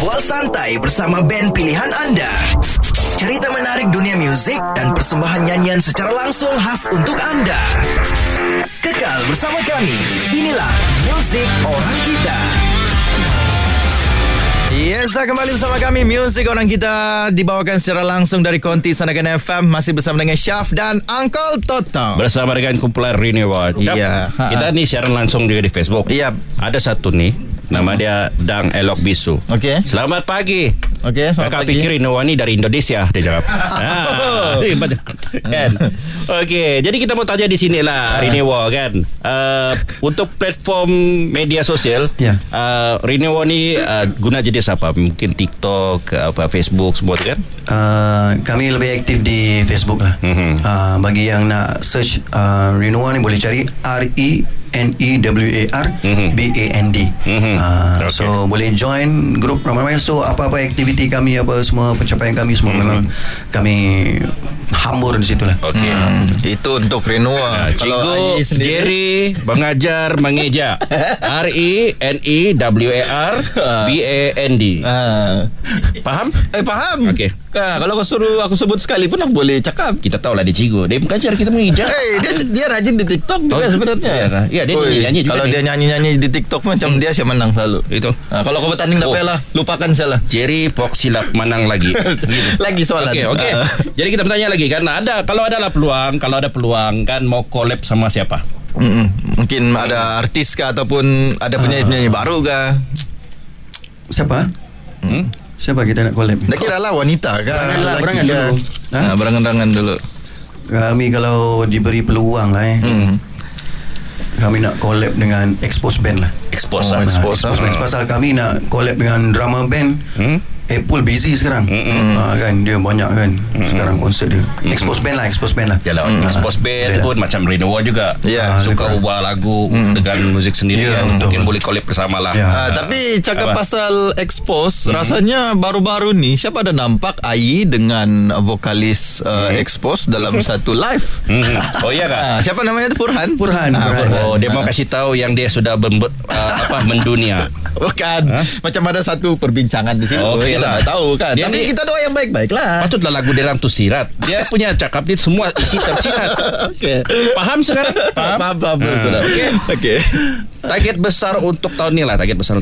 Bual santai bersama band pilihan anda. Cerita menarik dunia muzik dan persembahan nyanyian secara langsung khas untuk anda. Kekal bersama kami. Inilah Muzik Orang Kita. Yes, kembali bersama kami Muzik Orang Kita dibawakan secara langsung dari Konti Sanagan FM. Masih bersama dengan Syaf dan Uncle Toto. Bersama dengan kumpulan Renewa. Iya. Kita ni siaran langsung juga di Facebook. Iya. Ada satu nih, nama dia Dang Elok Bisu. Okey. Selamat pagi. Okey, selamat Kakak pagi. pikir Renewa ni dari Indonesia, dia jawab. Kan? Okey, jadi kita mau tanya di sini lah Renewa kan. Untuk platform media sosial, Ya. Renewa ni guna jenis apa? Mungkin TikTok, Facebook semua tu kan? Kami lebih aktif di Facebook lah. Bagi yang nak search Renewa ni boleh cari RENEWAR BAND. So boleh join grup ramai-ramai. So apa-apa aktiviti kami, apa semua pencapaian kami semua memang kami hambur di situ lah. Okey. Itu untuk Renewa. Cikgu Jerry mengajar mengeja. RENEWAR BAND. Faham? Faham. Okey. Kalau kau suruh aku sebut sekali pun aku boleh cakap. Kita tahulah dia cikgu. Dia mengajar, kita mengeja. Dia rajin di TikTok juga sebenarnya. Ya, dia nyanyi juga. Kalau ni. dia nyanyi-nyanyi di TikTok macam dia siapa menang selalu. Itu. Kalau kau bertanding tak payahlah, lupakan salah. Jerry pok silap menang lagi. Lagi soalan. Okey. Jadi kita bertanya lagi kan, kalau ada peluang kan mau collab sama siapa? Mungkin ada artis kah ataupun ada penyanyi-penyanyi baru kah? Siapa? Siapa kita nak collab? Tak kira lah wanita kah? Berangan dulu. Berangan-berangan dulu. Kami kalau diberi peluang lah kami nak collab dengan Expose Band lah. Expose. Expose Band. Pasal kami nak collab dengan drama band. Apple busy sekarang. Kan dia banyak kan sekarang konsert dia. Expose Band lah. Yalah, Expose Band pun macam Renewa juga. Ya, suka ubah lagu dengan muzik sendiri. Ya, Mungkin boleh collab bersama lah. Tapi cakap pasal Expose, rasanya baru-baru ni siapa ada nampak Ai dengan vokalis Expose dalam satu live. Oh iya kah? Siapa namanya tu? Furhan. Oh, dia mau kasih tahu yang dia sudah mendunia. Bukan. Macam ada satu perbincangan di sini. Okey Kita lah. tak tahu kan. Dia Tapi ni- kita doa yang baik-baik lah. Patutlah lagu dia tu sirat. Dia punya cakap dia semua isi tersirat. Okey. Faham sekarang? Faham sudah. Okey. Target besar untuk tahun ni lah.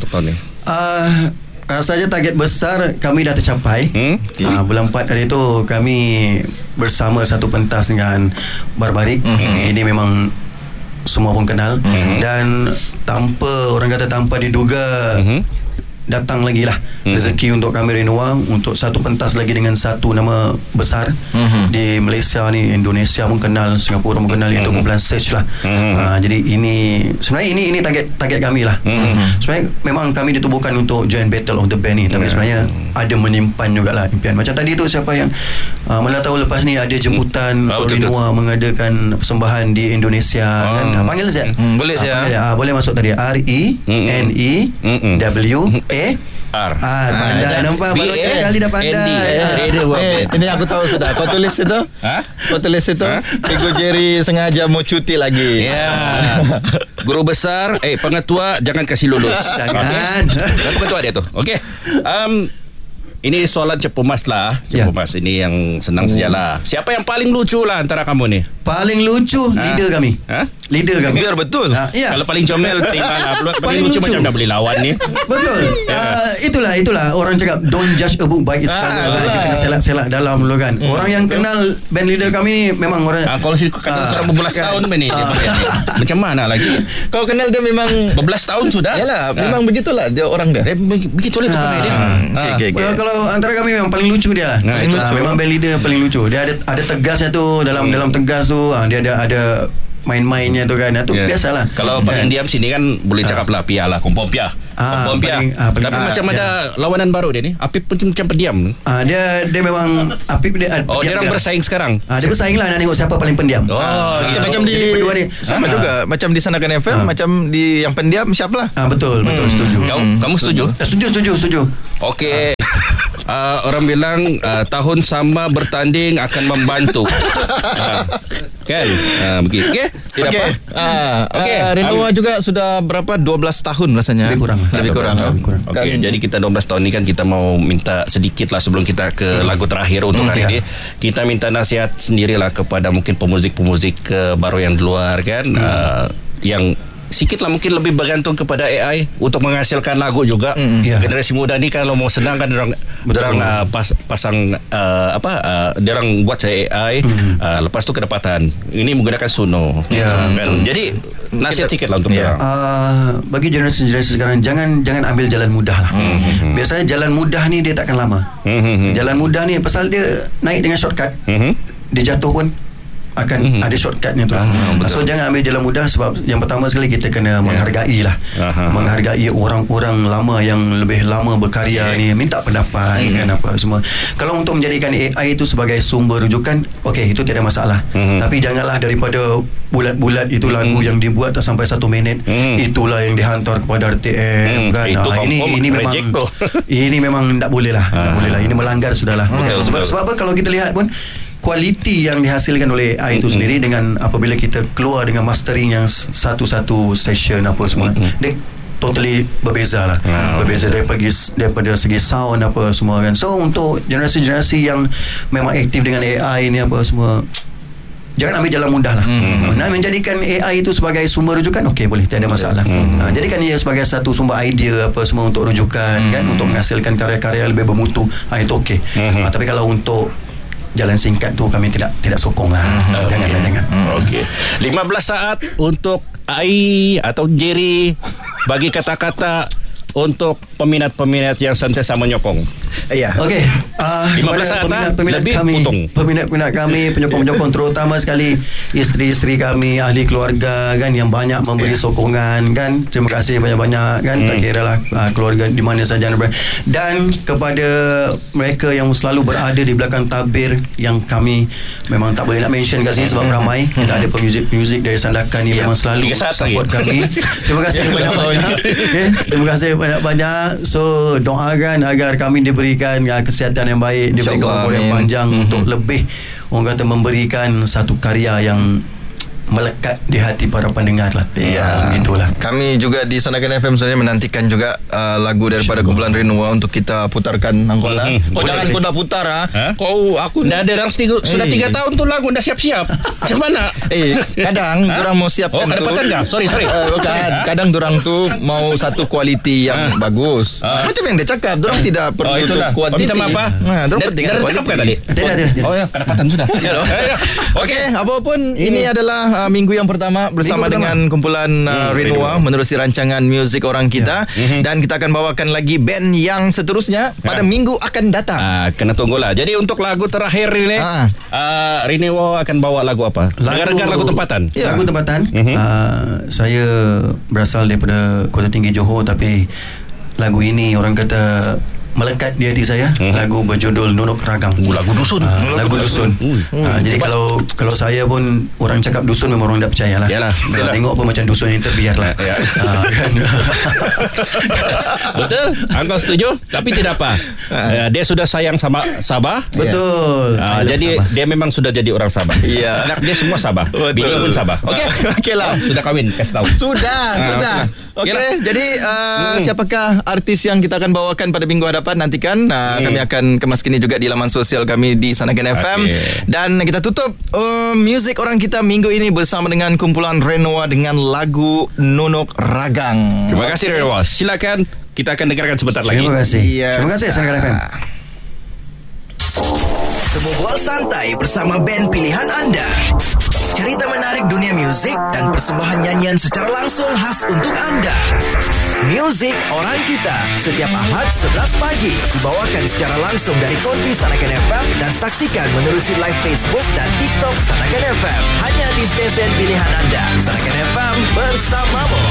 Rasanya target besar kami dah tercapai. Bulan 4 hari tu kami bersama satu pentas dengan Barbarik. Ini memang semua pun kenal. Dan tanpa diduga datang lagi lah rezeki untuk kami Renewa untuk satu pentas lagi dengan satu nama besar di Malaysia ni, Indonesia pun kenal, Singapura pun kenal, iaitu kumpulan Search lah. Jadi sebenarnya ini target kami lah. Sebenarnya memang kami ditubuhkan untuk join Battle of the Band ni, tapi sebenarnya ada menyimpan jugalah impian. Macam tadi tu siapa yang mana tahu lepas ni ada jemputan untuk Renewa mengadakan persembahan di Indonesia kan. Panggil Zat. Boleh saya. Boleh masuk tadi RENEWAR. Pandai nampak baru sekali dah pandai. Ini aku tahu sudah. Kau tulis itu? Kau tulis itu? Cikgu Jerry sengaja mau cuti lagi. Ya. Guru besar, pengetua jangan kasih lulus. Jangan. Dan pengetua dia tu. Okey. Ini soalan cepumas lah. Cepumas ini yang senang sajalah. Siapa yang paling lucu lah antara kamu ni? Paling lucu leader kami. Leader kami. Biar betul. Ya. Kalau paling comel tinggal paling lucu macam dah boleh lawan ni. Betul. Itulah orang cakap don't judge a book by its cover. Dia kena selak-selak dalam dulu kan. Orang yang kenal band leader kami ni memang orang Kalau sudah berbelas tahun ni dia boleh. Macam mana lagi? Kau kenal dia memang Berbelas tahun sudah. Yalah, memang begitulah dia orang dia. Begitulah tu perangai dia. Okey. Kalau antara kami memang paling lucu dia lah. Paling lucu. Memang band leader paling lucu. Dia ada tegasnya tu dalam tegas tu. Dia ada main-mainnya tu kan. Itu biasalah. Kalau paling diam sini kan boleh cakap lah Pia lah, kompom Pia. Tapi macam ada lawanan baru dia ni. Apip pun macam pendiam. Dia memang Apip dia. Dia orang bersaing sekarang. Dia bersaing lah nak tengok siapa paling pendiam. Macam di berdua ni sama juga. Macam di Sanagan FM, macam di yang pendiam siapa lah. Betul setuju. Kamu setuju? Setuju. Okey. Orang bilang tahun sama bertanding akan membantu. Kan? Begitu. Okey. Tidak apa. Okey. Renoa juga sudah berapa? 12 tahun rasanya. Lebih kurang. Okey, jadi kita 12 tahun ni kan kita mau minta sedikit lah sebelum kita ke lagu terakhir untuk hari ini. Kita minta nasihat sendirilah kepada mungkin pemuzik-pemuzik baru yang di luar kan, yang sikit lah mungkin lebih bergantung kepada AI untuk menghasilkan lagu juga. Generasi muda ni kalau mau senang kan orang pasang orang buat saya AI, lepas tu kedapatan ini menggunakan Suno kan. Jadi nasihat sikit lah untuk orang. Bagi generasi sekarang jangan ambil jalan mudah lah. Biasanya jalan mudah ni dia takkan lama. Jalan mudah ni pasal dia naik dengan shortcut, dia jatuh pun akan ada shortcutnya tu. So jangan ambil jalan mudah, sebab yang pertama sekali kita kena menghargai lah, menghargai orang-orang lama yang lebih lama berkarya ni, minta pendapat kan apa semua. Kalau untuk menjadikan AI itu sebagai sumber rujukan, okey, itu tiada masalah. Tapi janganlah daripada bulat-bulat itu lagu yang dibuat tak sampai 1 minit, itulah yang dihantar kepada RTM kan. Ini memang tak boleh lah. Ini melanggar sudahlah. Sebab apa, kalau kita lihat pun kualiti yang dihasilkan oleh AI itu sendiri dengan apabila kita keluar dengan mastering yang satu-satu session apa semua, dia totally berbeza lah. Berbeza daripada segi sound apa semua kan. So untuk generasi-generasi yang memang aktif dengan AI ni apa semua, jangan ambil jalan mudah lah. Menjadikan AI itu sebagai sumber rujukan, okey, boleh, tiada masalah. Jadikan ia sebagai satu sumber idea apa semua untuk rujukan kan, untuk menghasilkan karya-karya lebih bermutu, itu okey. Tapi kalau untuk jalan singkat tu kami tidak sokong lah. Jangan. Okey. 15 saat untuk Ai atau Jerry bagi kata-kata untuk peminat-peminat yang sentiasa menyokong. Okey. 15 saat lebih kami, potong. Peminat-peminat kami, penyokong-penyokong, terutama sekali isteri-isteri kami, ahli keluarga kan, yang banyak memberi sokongan kan. Terima kasih banyak-banyak kan. Tak kira lah keluarga di mana saja. Dan kepada mereka yang selalu berada di belakang tabir, yang kami memang tak boleh nak mention kat sini sebab ramai. Kita ada pemuzik-pemuzik dari Sandakan ni memang selalu support kami. Terima kasih banyak-banyak. Terima kasih banyak-banyak. So doakan agar kami diberikan kesihatan yang baik, diberikan umur yang panjang untuk lebih, orang kata, memberikan satu karya yang melekat di hati para pendengar lah. Begitulah. Kami juga di Sandakan FM sebenarnya menantikan juga lagu daripada kumpulan Renoa untuk kita putarkan, Angkola. Kau jangan kau dah putar aku dah ada orang sudah 3 tahun tu lagu dah siap-siap. Macam mana? Kadang orang mau siapkan tu. Kedapatan dah. Sorry. Kadang orang tu mau satu kualiti yang bagus. Macam yang dia cakap, orang tidak perlu untuk kuantiti. Minta maaf apa? Orang penting dah cakap kan tadi? Tidak. Oh ya, kedapatan sudah. Okey, apapun ini adalah minggu yang pertama bersama dengan kumpulan Renoa menerusi rancangan muzik orang kita, dan kita akan bawakan lagi band yang seterusnya pada minggu akan datang. Kena tunggulah. Jadi untuk lagu terakhir ini Renoa akan bawa lagu apa? Lagu tempatan. Lagu tempatan. Saya berasal daripada Kota Tinggi Johor, tapi lagu ini orang kata melekat di hati saya. Lagu berjudul Nunuk Ragang. Lagu dusun. Lagu dusun. Jadi kalau saya pun orang cakap dusun, memang orang tak percaya lah. Kalau tengok pun macam dusun yang terbiar lah. Betul. Angkau setuju. Tapi tidak apa, dia sudah sayang sama Sabah. Betul. Jadi Sabah. Dia memang sudah jadi orang Sabah. Anak dia semua Sabah. Bini pun Sabah. Okey lah. Sudah kahwin, kasih tahu. Sudah. Okey. Jadi siapakah artis yang kita akan bawakan pada minggu hadapan? Nantikan. Kami akan kemas kini juga di laman sosial kami di Sandakan FM. Dan kita tutup muzik orang kita minggu ini bersama dengan kumpulan Renoa dengan lagu Nunuk Ragang. Terima kasih Renoa. Silakan, kita akan dengarkan sebentar lagi. Terima kasih. Terima kasih Sandakan FM. Temu Bual Santai bersama band pilihan anda. Cerita menarik dunia muzik dan persembahan nyanyian secara langsung khas untuk anda. Muzik Orang Kita setiap Ahad 11 pagi dibawakan secara langsung dari Konti Sandakan FM dan saksikan menerusi live Facebook dan TikTok Sandakan FM. Hanya di stesen pilihan anda, Sandakan FM bersamamu.